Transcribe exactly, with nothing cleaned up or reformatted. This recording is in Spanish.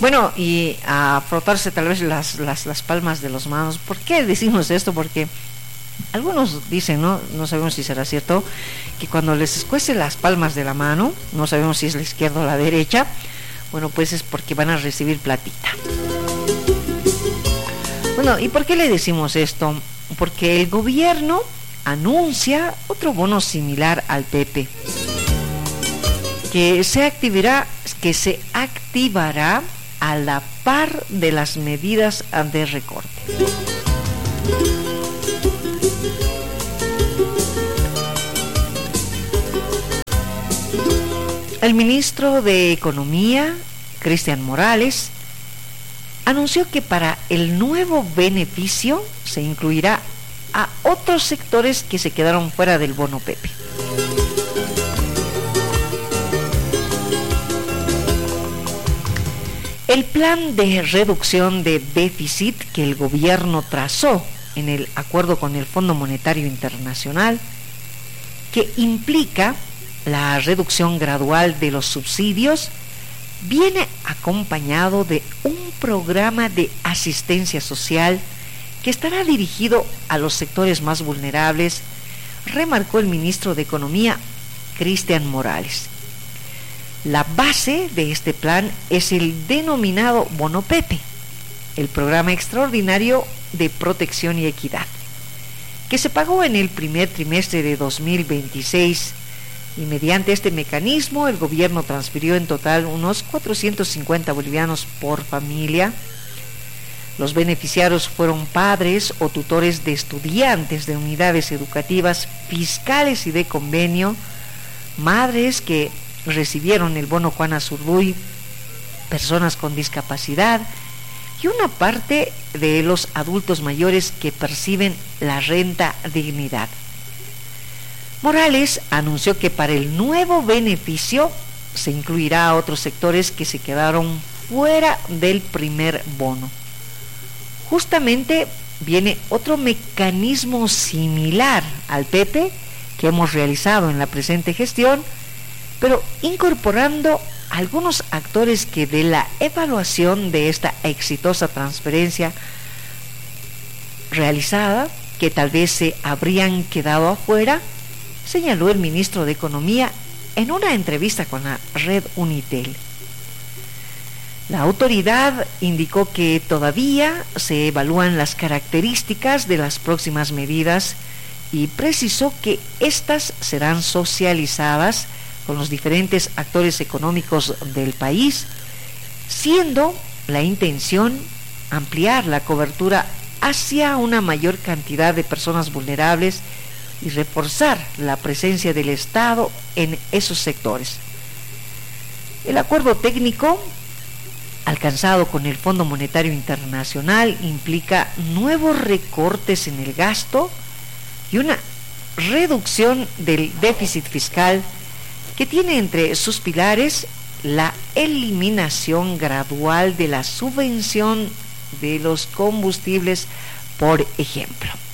Bueno, y a frotarse tal vez las, las, las palmas de las manos. ¿Por qué decimos esto? Porque algunos dicen, ¿no? No sabemos si será cierto, que cuando les escuece las palmas de la mano, no sabemos si es la izquierda o la derecha, bueno, pues es porque van a recibir platita. Bueno, ¿y por qué le decimos esto? Porque el gobierno anuncia otro bono similar al Pepe, que se activará, que se activará a la par de las medidas de recorte. El ministro de Economía, Cristian Morales, anunció que para el nuevo beneficio se incluirá a otros sectores que se quedaron fuera del bono Pepe. El plan de reducción de déficit que el gobierno trazó en el acuerdo con el Fondo Monetario Internacional, que implica la reducción gradual de los subsidios, viene acompañado de un programa de asistencia social que estará dirigido a los sectores más vulnerables, remarcó el ministro de Economía, Cristian Morales. La base de este plan es el denominado Bono Pepe, el programa extraordinario de protección y equidad, que se pagó en el primer trimestre de dos mil veintiséis, y mediante este mecanismo el gobierno transfirió en total unos cuatrocientos cincuenta bolivianos por familia. Los beneficiarios fueron padres o tutores de estudiantes de unidades educativas fiscales y de convenio, madres que recibieron el bono Juana Zurduy, personas con discapacidad y una parte de los adultos mayores que perciben la renta dignidad. Morales anunció que para el nuevo beneficio se incluirá a otros sectores que se quedaron fuera del primer bono. Justamente viene otro mecanismo similar al Pepe que hemos realizado en la presente gestión, pero incorporando algunos actores que de la evaluación de esta exitosa transferencia realizada, que tal vez se habrían quedado afuera, señaló el ministro de Economía en una entrevista con la red Unitel. La autoridad indicó que todavía se evalúan las características de las próximas medidas y precisó que éstas serán socializadas con los diferentes actores económicos del país, siendo la intención ampliar la cobertura hacia una mayor cantidad de personas vulnerables y reforzar la presencia del Estado en esos sectores. El acuerdo técnico alcanzado con el Fondo Monetario Internacional implica nuevos recortes en el gasto y una reducción del déficit fiscal que tiene entre sus pilares la eliminación gradual de la subvención de los combustibles, por ejemplo.